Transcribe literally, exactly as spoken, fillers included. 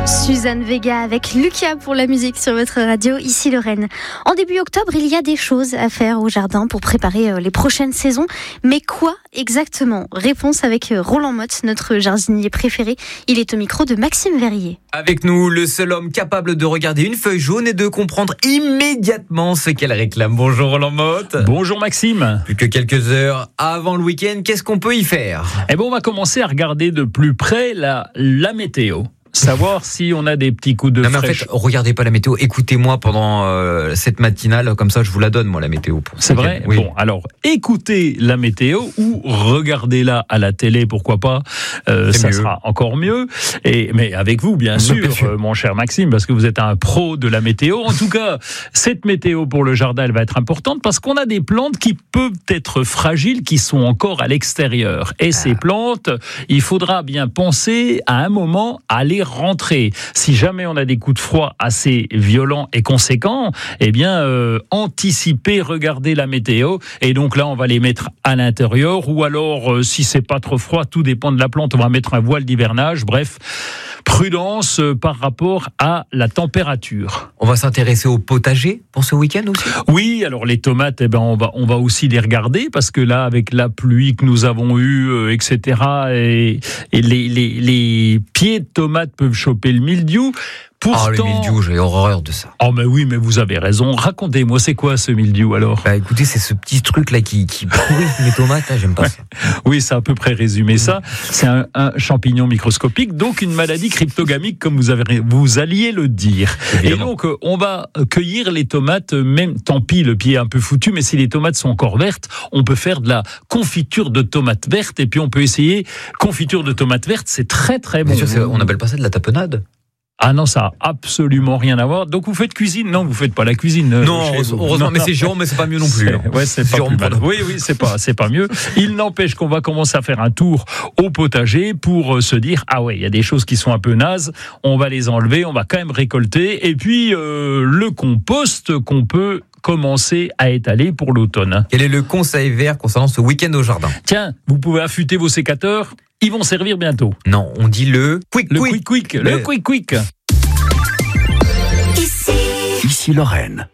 Suzanne Vega avec Lucas pour la musique sur votre radio, ici Lorraine. En début octobre, il y a des choses à faire au jardin pour préparer les prochaines saisons. Mais quoi exactement ? Réponse avec Roland Motte, notre jardinier préféré. Il est au micro de Maxime Verrier. Avec nous, le seul homme capable de regarder une feuille jaune et de comprendre immédiatement ce qu'elle réclame. Bonjour Roland Motte. Bonjour Maxime. Plus que quelques heures avant le week-end, qu'est-ce qu'on peut y faire ? Eh bien, on va commencer à regarder de plus près la, la météo. Savoir si on a des petits coups de non mais fraîche. En fait, regardez pas la météo, écoutez-moi pendant euh, cette matinale, comme ça je vous la donne moi la météo. C'est vrai ? Oui. Bon, alors écoutez la météo ou regardez-la à la télé, pourquoi pas, euh, ça mieux. Sera encore mieux. Et, mais avec vous bien sûr, bien sûr. Euh, mon cher Maxime, parce que vous êtes un pro de la météo. En tout cas, cette météo pour le jardin, elle va être importante parce qu'on a des plantes qui peuvent être fragiles, qui sont encore à l'extérieur. Et ah. ces plantes, il faudra bien penser à un moment à les rentrer. Si jamais on a des coups de froid assez violents et conséquents, eh bien, euh, anticiper, regarder la météo. Et donc là, on va les mettre à l'intérieur. Ou alors, euh, si c'est pas trop froid, tout dépend de la plante, on va mettre un voile d'hivernage. Bref, prudence euh, par rapport à la température. On va s'intéresser au potager pour ce week-end aussi ? Oui, alors les tomates, eh ben, on va, on va aussi les regarder parce que là, avec la pluie que nous avons eue, euh, et cetera, et, et les, les, les pieds de tomates peuvent choper le mildiou. Pourtant... Ah, le mildiou, j'ai horreur de ça. Oh, mais oui, mais vous avez raison. Racontez-moi, c'est quoi ce mildiou alors ? Bah écoutez, c'est ce petit truc-là qui, qui pourrit mes tomates, hein, j'aime pas ça. Oui, c'est à peu près résumé ça. C'est un, un champignon microscopique, donc une maladie cryptogamique, comme vous, avez, vous alliez le dire. Évidemment. Et donc, on va cueillir les tomates, même, tant pis, le pied est un peu foutu, mais si les tomates sont encore vertes, on peut faire de la confiture de tomates vertes, et puis on peut essayer confiture de tomates vertes, c'est très très bon. Bien sûr, on n'appelle pas ça de la tapenade ? Ah non, ça a absolument rien à voir. Donc vous faites cuisine ? Non, vous faites pas la cuisine. Non, heureusement, non. Mais c'est Jérôme, mais c'est pas mieux non plus. C'est, ouais, c'est, c'est pas plus mal. Oui, oui, c'est pas, c'est pas mieux. Il n'empêche qu'on va commencer à faire un tour au potager pour se dire, ah ouais, il y a des choses qui sont un peu nazes, on va les enlever, on va quand même récolter. Et puis, euh, le compost qu'on peut commencer à étaler pour l'automne. Quel est le conseil vert concernant ce week-end au jardin ? Tiens, vous pouvez affûter vos sécateurs. Ils vont servir bientôt. Non, on dit le quick le quick. quick quick. Le, le quick quick. Ici, Ici Lorraine.